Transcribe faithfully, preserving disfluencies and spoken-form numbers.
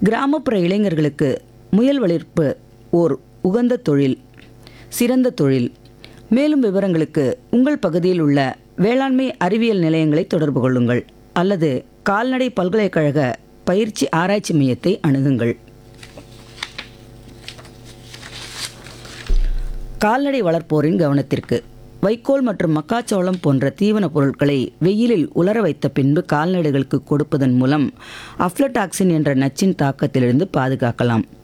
கிராமப்புற இளைஞர்களுக்கு முயல் வளர்ப்பு ஓர் உகந்த தொழில், சிறந்த தொழில். மேலும் விவரங்களுக்கு உங்கள் பகுதியில் உள்ள வேளாண்மை அறிவியல் நிலையங்களை தொடர்பு கொள்ளுங்கள் அல்லது கால்நடை பல்கலைக்கழக பயிற்சி ஆராய்ச்சி மையத்தை அணுகுங்கள். கால்நடை வளர்ப்போரின் கவனத்திற்கு. வைக்கோல் மற்றும் மக்காச்சோளம் போன்ற தீவன பொருட்களை வெயிலில் உலர வைத்த பின்பு கால்நடைகளுக்கு கொடுப்பதன் மூலம் அஃப்லடாக்சின் என்ற நச்சின் தாக்கத்திலிருந்து பாதுகாக்கலாம்.